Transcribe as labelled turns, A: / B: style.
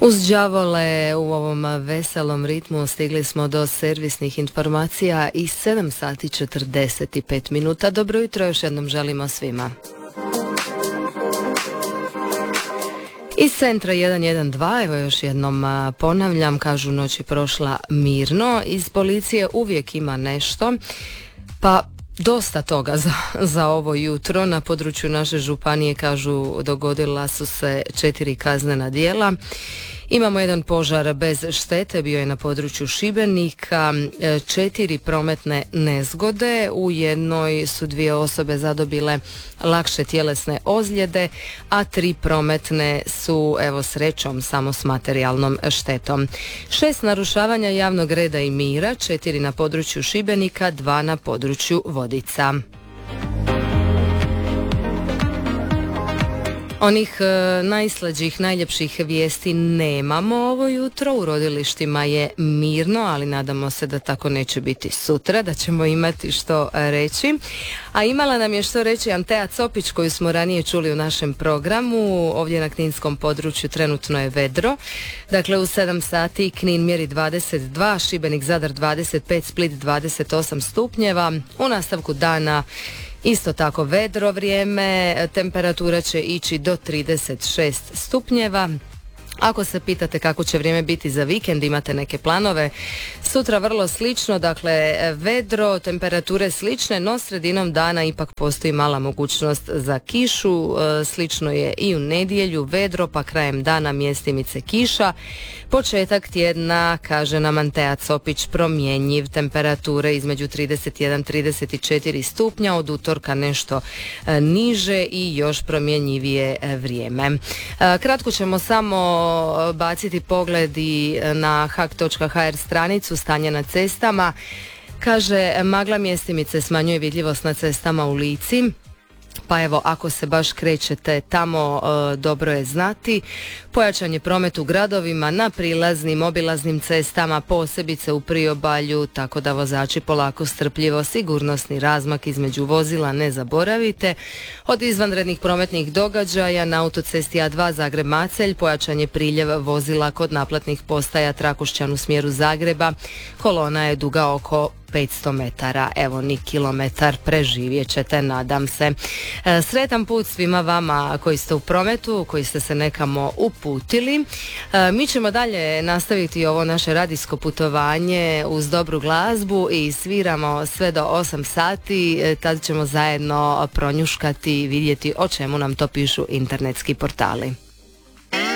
A: Uz đavole u ovom veselom ritmu stigli smo do servisnih informacija i 7 sati 45 minuta. Dobro jutro još jednom želimo svima. Iz centra 112, evo još jednom ponavljam, kažu noć je prošla mirno. Iz policije uvijek ima nešto, pa dosta toga za ovo jutro. Na području naše županije, kažu, dogodila su se 4 kaznena djela. Imamo jedan požar bez štete, bio je na području Šibenika, 4 prometne nezgode, u jednoj su 2 osobe zadobile lakše tjelesne ozljede, a 3 prometne su, evo, srećom samo s materijalnom štetom. 6 narušavanja javnog reda i mira, 4 na području Šibenika, 2 na području Vodica. Onih najslađih, najljepših vijesti nemamo ovo jutro. U rodilištima je mirno, ali nadamo se da tako neće biti sutra, da ćemo imati što reći. A imala nam je što reći Antea Copić, koju smo ranije čuli u našem programu. Ovdje na kninskom području trenutno je vedro. Dakle, u 7 sati Knin mjeri 22, Šibenik, Zadar 25, Split 28 stupnjeva. U nastavku dana isto tako vedro vrijeme, temperatura će ići do 36 stupnjeva. Ako se pitate kako će vrijeme biti za vikend, imate neke planove, sutra vrlo slično, dakle vedro, temperature slične, no sredinom dana ipak postoji mala mogućnost za kišu. Slično je i u nedjelju, vedro, pa krajem dana mjestimice kiša. Početak tjedna, kaže nam Antea Copić, promjenjiv, temperature između 31-34 stupnja, od utorka nešto niže i još promjenjivije vrijeme. Kratko ćemo samo baciti pogled i na hak.hr stranicu stanje na cestama. Kaže, magla mjestimice smanjuje vidljivost na cestama u Lici. Pa evo, ako se baš krećete tamo, dobro je znati. Pojačan je promet u gradovima, na prilaznim, obilaznim cestama, posebice u priobalju, tako da vozači polako, strpljivo, sigurnosni razmak između vozila ne zaboravite. Od izvanrednih prometnih događaja na autocesti A2 Zagreb-Macelj pojačan je priljev vozila kod naplatnih postaja Trakošćan u smjeru Zagreba. Kolona je duga oko 500 metara, evo ni kilometar, preživjet ćete, nadam se. Sretan put svima vama koji ste u prometu, koji ste se nekamo uputili. Mi ćemo dalje nastaviti ovo naše radijsko putovanje uz dobru glazbu i sviramo sve do 8 sati, tad ćemo zajedno pronjuškati i vidjeti o čemu nam to pišu internetski portali.